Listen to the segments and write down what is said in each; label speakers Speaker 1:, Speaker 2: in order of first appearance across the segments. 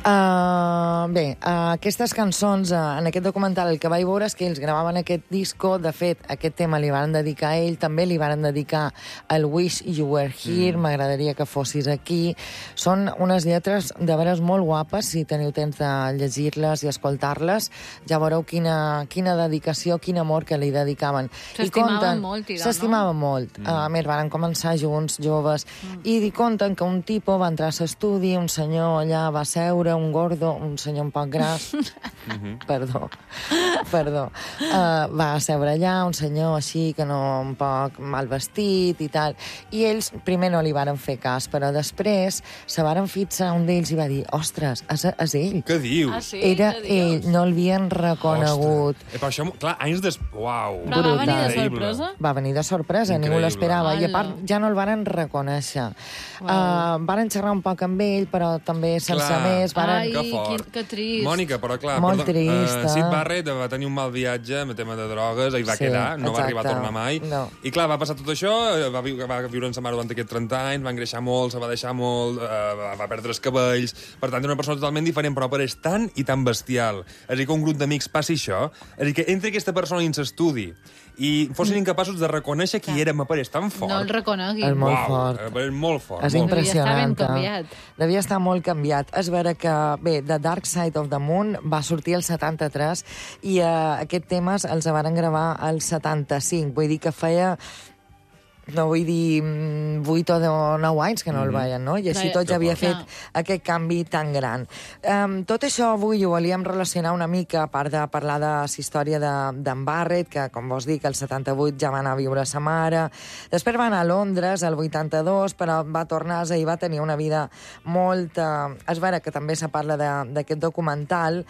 Speaker 1: Aquestes cançons, en aquest documental, el que vaig veure és que ells gravaven aquest disco. De fet, aquest tema li van dedicar a ell, també li van dedicar el Wish You Were Here, m'agradaria que fossis aquí. Són unes lletres de veres molt guapes, si teniu temps de llegir-les i escoltar-les, ja veureu quina dedicació, quin amor que li dedicaven.
Speaker 2: S'estimaven molt, no?
Speaker 1: S'estimaven molt. A més, van començar junts, joves, i conten que un tipus va entrar a l'estudi, un senyor allà va seure, un gordo, un senyor un poc gras, perdó, va seure allà, un senyor així, que no, un poc mal vestit i tal, i ells primer no li varen fer cas, però després se varen fixar un d'ells i va dir, ostres, és ell.
Speaker 3: Què dius?
Speaker 2: Ah, sí?
Speaker 1: Era ell, no l'havien reconegut.
Speaker 3: Però això, clar, anys després... Uau!
Speaker 2: Però va venir de sorpresa?
Speaker 1: Va venir de sorpresa, ningú l'esperava, i a part ja no el varen reconèixer. Varen xerrar un poc amb ell, però també sense més.
Speaker 2: Ai, que trist.
Speaker 3: Mònica, però clar...
Speaker 1: Molt trista.
Speaker 3: Sid Barrett va tenir un mal viatge amb el tema de drogues, i va quedar, no va arribar a tornar mai. I clar, va passar tot això, va viure amb sa mare durant aquests 30 anys, va engreixar molt, se va deixar molt, va perdre els cabells... Per tant, era una persona totalment diferent, però és tan i tan bestial. És a dir, que un grup d'amics passi això, és a dir, que entre aquesta persona dins l'estudi i fossin incapaços de reconèixer qui era, m'apareix tan fort.
Speaker 2: No el reconeguin.
Speaker 1: És molt fort.
Speaker 3: És molt fort.
Speaker 1: És impressionant.
Speaker 2: Devia estar ben canviat.
Speaker 1: Devia estar molt canviat. És vera que, bé, The Dark Side of the Moon va sortir el 73 i aquest temes els van gravar al 75. Vull dir que feia... No vull dir 8 o 9 anys que no el veien, no? I així tot ja havia fet aquest canvi tan gran. Tot això avui ho volíem relacionar una mica, a part de parlar de la història d'en Barrett, que, com vos dic, el 78 ja va anar a viure a sa mare. Després va anar a Londres, el 82, però va tornar i va tenir una vida molt... És vera que també se parla d'aquest documental,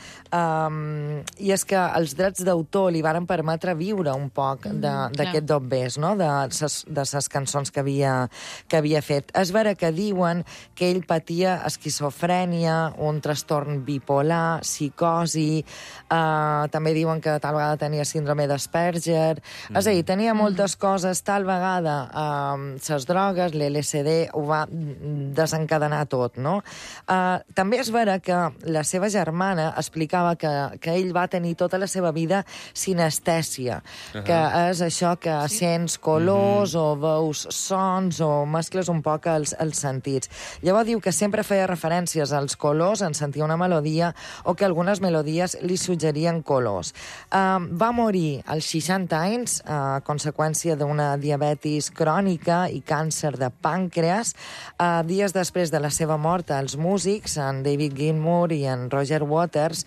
Speaker 1: i és que els drets d'autor li varen permetre viure un poc d'aquest dobbers, no? De les cançons que havia fet. És vera que diuen que ell patia esquizofrènia, un trastorn bipolar, psicosi, també diuen que tal vegada tenia síndrome d'Asperger, és a dir, tenia moltes coses, tal vegada les drogues, l'LSD, ho va desencadenar tot, no? També és vera que la seva germana explicava que ell va tenir tota la seva vida sinestèsia, que és això que sents colors o veus sons o mescles un poc els sentits. Llavors diu que sempre feia referències als colors, en sentia una melodia, o que algunes melodies li suggerien colors. Va morir als 60 anys a conseqüència d'una diabetis crònica i càncer de pàncreas. Dies després de la seva mort, els músics, en David Gilmour i en Roger Waters,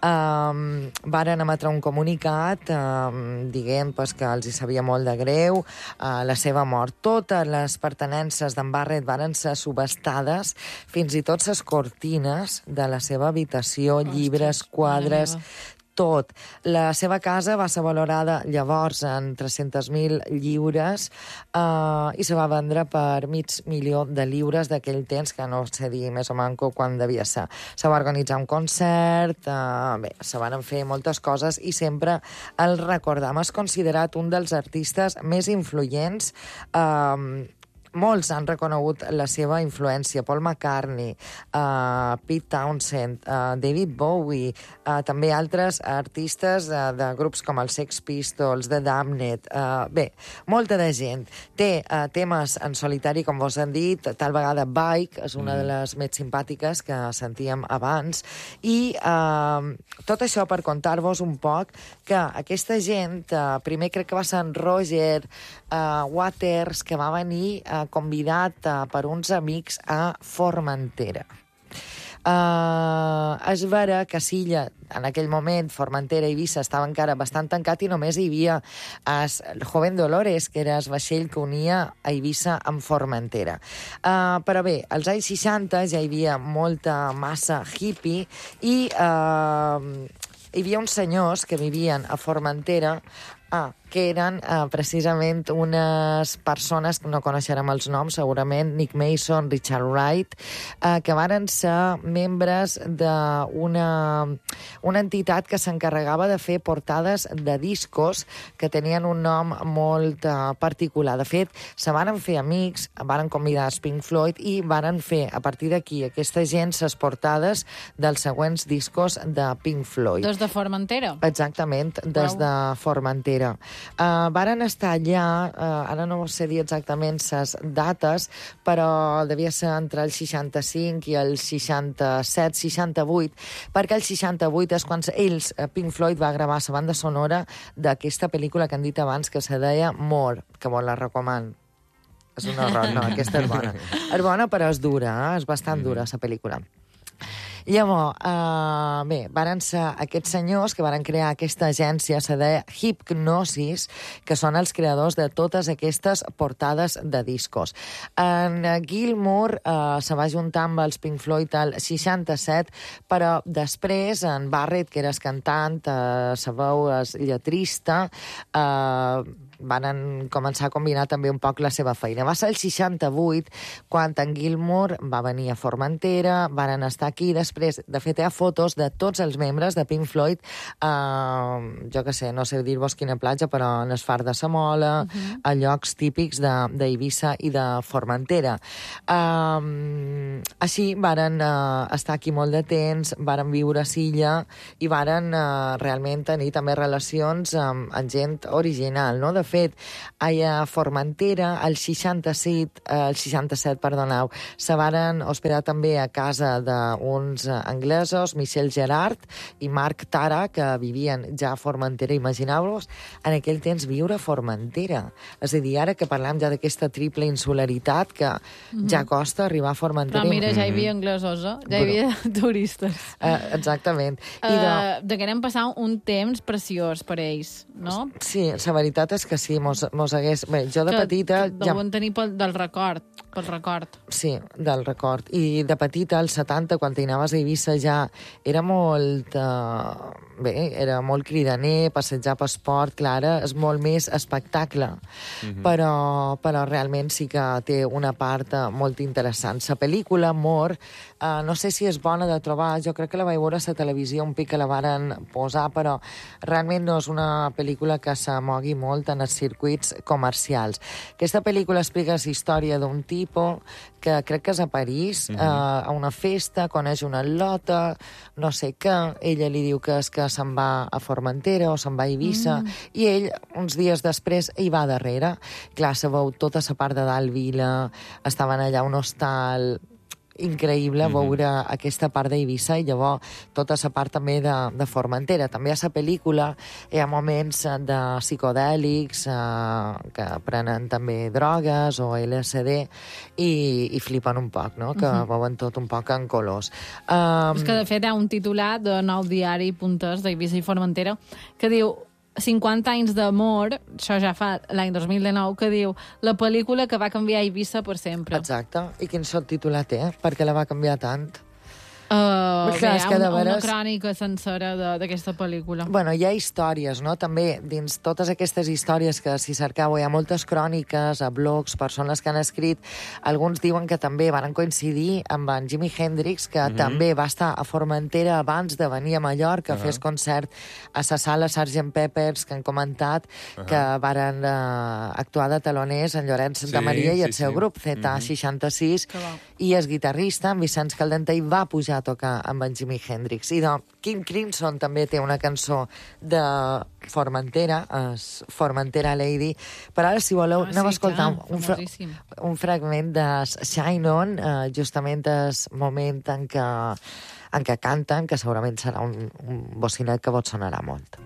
Speaker 1: varen emetre un comunicat dient que els hi sabia molt de greu la seva mort. Totes les pertenences d'en Barrett varen ser subestades, fins i tot les cortines de la seva habitació, llibres, quadres, tot. La seva casa va ser valorada llavors en 300.000 lliures i se va vendre per $500.000 d'aquell temps, que no sé dir més o manco quan devia ser. Se va organitzar un concert, se van fer moltes coses i sempre el recordam. És considerat un dels artistes més influents. Molts han reconegut la seva influència. Paul McCartney, Pete Townshend, David Bowie, també altres artistes de grups com els Sex Pistols, The Damned. Bé, molta de gent. Té temes en solitari, com vos han dit, tal vegada Bike, és una de les més simpàtiques que sentíem abans, i tot això per contar-vos un poc que aquesta gent, primer crec que va ser en Roger Waters, que va venir convidat per uns amics a Formentera. És vera que Silla, en aquell moment, Formentera i Eivissa estava encara bastant tancat i només hi havia el Joven Dolores, que era el vaixell que unia a Eivissa amb Formentera. Però bé, als anys 60 ja hi havia molta massa hippie i hi havia uns senyors que vivien a Formentera que eren precisament unes persones, que no coneixerem els noms, segurament, Nick Mason, Richard Wright, que varen ser membres d'una entitat que s'encarregava de fer portades de discos que tenien un nom molt particular. De fet, se varen fer amics, varen convidar a Pink Floyd i varen fer, a partir d'aquí, aquesta gent, les portades dels següents discos de Pink Floyd.
Speaker 2: Des de Formentera?
Speaker 1: Exactament, des de Formentera. Varen estar allà, ara no sé dir exactament les dates, però devia ser entre el 65 i el 67, 68, perquè el 68 és quan ells, Pink Floyd, va gravar la banda sonora d'aquesta pel·lícula que han dit abans, que se deia More, que molt la recomano. És un horror, no, aquesta és bona. És bona, però és dura, és bastant dura, la pel·lícula. Llavors, bé, varen ser aquests senyors que varen crear aquesta agència, se deia Hipgnosis, que són els creadors de totes aquestes portades de discos. En Gilmour se va juntar amb els Pink Floyd al 67, però després en Barrett, que era el cantant, la veu, el lletrista, van començar a combinar també un poc la seva feina. Va ser el 68 quan en Gilmour va venir a Formentera, varen estar aquí. Després, de fet, hi ha fotos de tots els membres de Pink Floyd, jo que sé, no sé dir-vos quina platja, però en el Far de Samola, a llocs típics d'Eivissa i de Formentera. Així varen estar aquí molt de temps, varen viure a Silla i varen realment tenir també relacions amb gent original, no? De fet, a Formentera, el 67, se varen hospedar també a casa d'uns anglesos, Michel Gerard i Marc Tara, que vivien ja a Formentera. Imagineu-vos en aquell temps viure a Formentera. És a dir, ara que parlem ja d'aquesta triple insularitat, que ja costa arribar a Formentera.
Speaker 2: Però mira, ja hi havia anglesos, ja hi havia turistes.
Speaker 1: Exactament.
Speaker 2: De que anem passant un temps preciós per ells, no?
Speaker 1: Sí, la veritat és que sí, mos hagués... Bé, jo de petita...
Speaker 2: Deuen tenir pel record.
Speaker 1: Sí, del record. I de petita, als 70, quan t'anaves a Eivissa ja era molt... Bé, era molt cridaner, passejar per esport, clar, és molt més espectacle. Però realment sí que té una part molt interessant. La pel·lícula, More, no sé si és bona de trobar, jo crec que la vaig veure a la televisió un pic que la varen posar, però realment no és una pel·lícula que se mogui molt en els circuits comercials. Aquesta pel·lícula explica la història d'un tipus que crec que és a París, a una festa, coneix una lota, no sé què, ella li diu que és que se'n va a Formentera o se'n va a Eivissa, i ell, uns dies després, hi va darrere. Clar, se veu tota la part de dalt vila, estaven allà a un hostal... increïble veure aquesta part d'Eivissa i llavors tota la part també de Formentera. També a la pel·lícula hi ha moments de psicodèlics que prenen també drogues o LSD i flipen un poc, no? Que veuen tot un poc en colors.
Speaker 2: És que de fet hi ha un titular de Nou Diari Punters d'Eivissa i Formentera que diu 50 anys d'amor, això ja fa l'any 2019, que diu la pel·lícula que va canviar Eivissa per sempre.
Speaker 1: Exacte. I quin titular té? Per què la va canviar tant?
Speaker 2: Bé, hi ha una crònica sencera d'aquesta pel·lícula.
Speaker 1: Bueno, hi ha històries, no? També, dins totes aquestes històries que si cercau hi ha moltes cròniques, a blogs, persones que han escrit, alguns diuen que també van coincidir amb en Jimi Hendrix, que també va estar a Formentera abans de venir a Mallorca a fer concert a la sala Sgt. Peppers, que han comentat que varen actuar de taloners en Llorenç Santamaria i el seu grup, Z66, i el guitarrista, en Vicenç Caldentey, va pujar a tocar amb en Jimi Hendrix. I King Crimson també té una cançó de Formentera, Formentera Lady, però ara, si voleu, anem a escoltar un fragment de Shine On, justament el moment en què canten, que segurament serà un bocinet que vos sonarà molt.